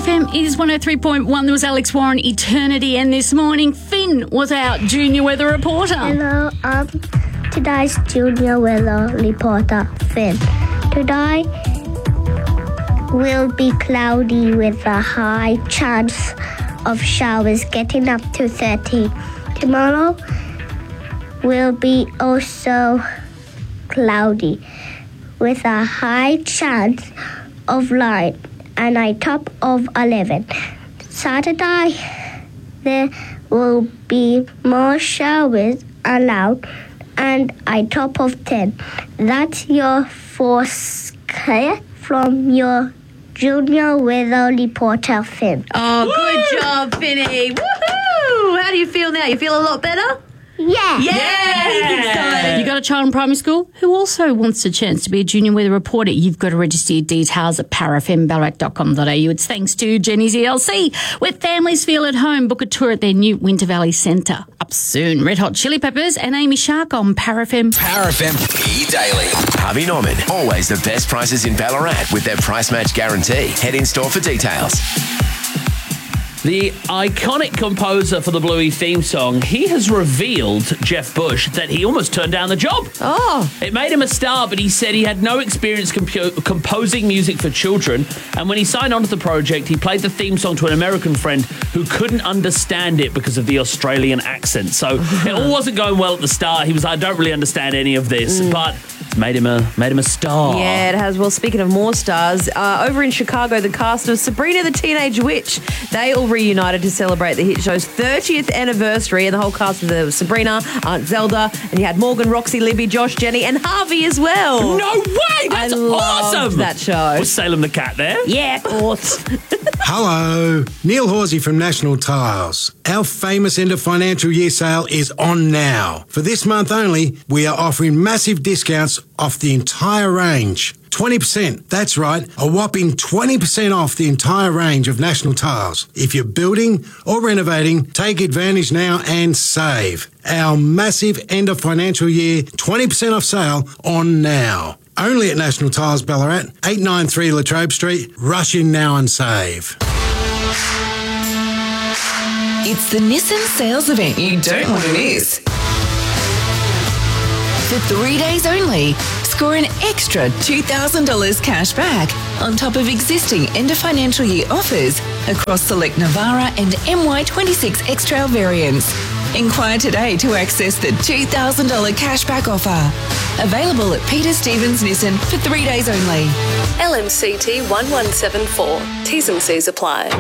FM is 103.1. There was Alex Warren, Eternity, and this morning Finn was our junior weather reporter. Hello, today's junior weather reporter, Finn. Today will be cloudy with a high chance of showers getting up to 30. Tomorrow will be also cloudy with a high chance of light and a top of 11. Saturday, there will be more showers allowed and a top of 10. That's your forecast from your junior weather reporter, Finn. Oh, good job, Finny. Woohoo! How do you feel now? You feel a lot better? Yeah. He's excited. You got a child in primary school who also wants a chance to be a junior weather reporter? You've got to register your details at parafmballarat.com.au. It's thanks to Jenny's ELC, where families feel at home. Book a tour at their new Winter Valley Centre. Up soon, Red Hot Chili Peppers and Amy Shark on Parafm. Parafm E-Daily. Harvey Norman. Always the best prices in Ballarat with their price match guarantee. Head in store for details. The iconic composer for the Bluey theme song, he has revealed, Jeff Bush, that he almost turned down the job. Oh. It made him a star, but he said he had no experience composing music for children. And when he signed on to the project, he played the theme song to an American friend who couldn't understand it because of the Australian accent. So it all wasn't going well at the start. He was like, I don't really understand any of this, but it's made him a star. Yeah, it has. Well, speaking of more stars, over in Chicago, the cast of Sabrina the Teenage Witch, they all reunited to celebrate the hit show's 30th anniversary, and the whole cast was Sabrina, Aunt Zelda, and you had Morgan, Roxy, Libby, Josh, Jenny, and Harvey as well. No way! That's awesome! That show. Was Salem the Cat there? Yeah, of course. Hello, Neil Horsey from National Tiles. Our famous end of financial year sale is on now. For this month only, we are offering massive discounts off the entire range. 20%, that's right, a whopping 20% off the entire range of National Tiles. If you're building or renovating, take advantage now and save. Our massive end of financial year 20% off sale on now. Only at National Tiles Ballarat, 893 Latrobe Street. Rush in now and save. It's the Nissan sales event you don't want to miss. For 3 days only, score an extra $2,000 cash back on top of existing end of financial year offers across select Navara and MY26 X-Trail variants. Inquire today to access the $2,000 cashback offer. Available at Peter Stevens Nissan for 3 days only. LMCT 1174. T's and C's apply.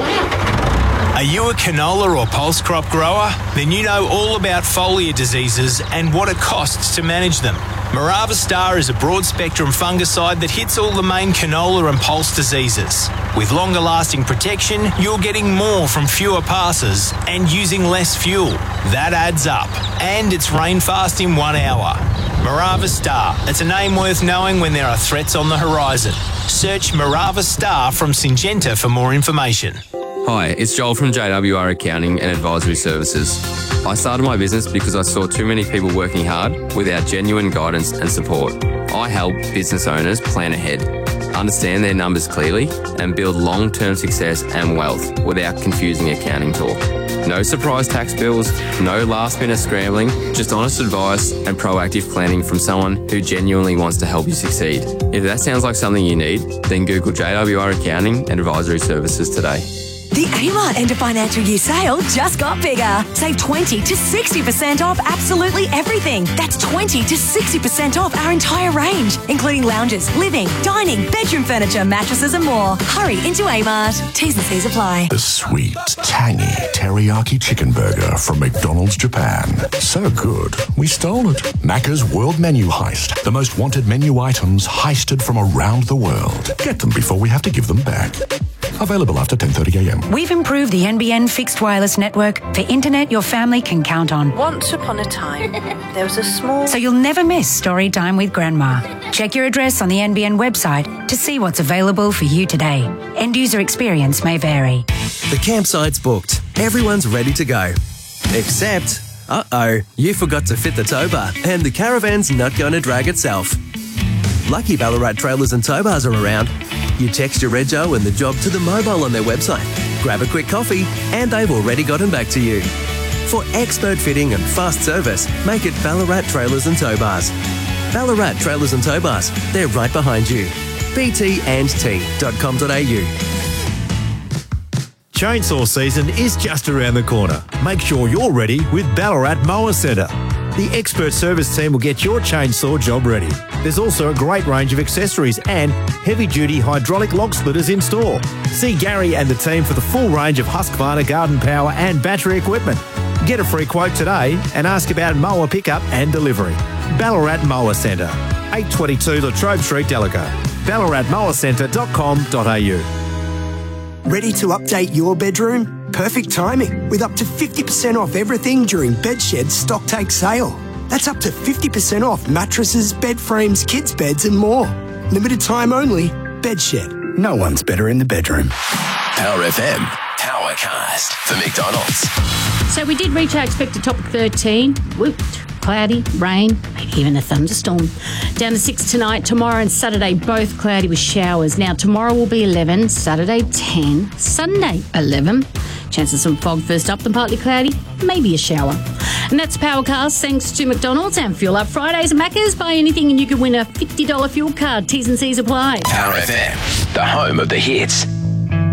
Are you a canola or pulse crop grower? Then you know all about foliar diseases and what it costs to manage them. Morava Star is a broad-spectrum fungicide that hits all the main canola and pulse diseases. With longer-lasting protection, you're getting more from fewer passes and using less fuel. That adds up. And it's rain-fast in 1 hour. Morava Star. It's a name worth knowing when there are threats on the horizon. Search Morava Star from Syngenta for more information. Hi, it's Joel from JWR Accounting and Advisory Services. I started my business because I saw too many people working hard without genuine guidance and support. I help business owners plan ahead, understand their numbers clearly, and build long-term success and wealth without confusing accounting talk. No surprise tax bills, no last-minute scrambling, just honest advice and proactive planning from someone who genuinely wants to help you succeed. If that sounds like something you need, then Google JWR Accounting and Advisory Services today. The Amart End of Financial Year sale just got bigger. Save 20 to 60% off absolutely everything. That's 20 to 60% off our entire range, including lounges, living, dining, bedroom furniture, mattresses and more. Hurry into Amart. T's and C's apply. The sweet, tangy teriyaki chicken burger from McDonald's Japan. So good, we stole it. Macca's World Menu Heist. The most wanted menu items heisted from around the world. Get them before we have to give them back. Available after 10:30 a.m. We've improved the NBN fixed wireless network for internet your family can count on. Once upon a time, there was a small... So you'll never miss story time with Grandma. Check your address on the NBN website to see what's available for you today. End user experience may vary. The campsite's booked. Everyone's ready to go. Except, you forgot to fit the tow bar and the caravan's not going to drag itself. Lucky Ballarat trailers and tow bars are around. You text your rego and the job to the mobile on their website. Grab a quick coffee and they've already gotten back to you. For expert fitting and fast service, make it Ballarat Trailers and Tow Bars. Ballarat Trailers and Tow Bars, they're right behind you. btandt.com.au. Chainsaw season is just around the corner. Make sure you're ready with Ballarat Mower Centre. The expert service team will get your chainsaw job ready. There's also a great range of accessories and heavy-duty hydraulic log splitters in store. See Gary and the team for the full range of Husqvarna garden power and battery equipment. Get a free quote today and ask about mower pickup and delivery. Ballarat Mower Centre, 822 Latrobe Street, Delago. ballaratmowercentre.com.au. Ready to update your bedroom? Perfect timing, with up to 50% off everything during Bedshed's stock take sale. That's up to 50% off mattresses, bed frames, kids' beds and more. Limited time only. Bedshed. No one's better in the bedroom. Power FM, Powercast for McDonald's. So we did reach our expected top of 13. Whooped. Cloudy, rain, maybe even a thunderstorm. Down to 6 tonight, tomorrow and Saturday, both cloudy with showers. Now, tomorrow will be 11, Saturday 10, Sunday 11. Chance of some fog first up, then partly cloudy, maybe a shower. And that's Powercast, thanks to McDonald's and Fuel Up Fridays at Macca's. Buy anything and you can win a $50 fuel card. T's and C's apply. Power FM, the home of the hits.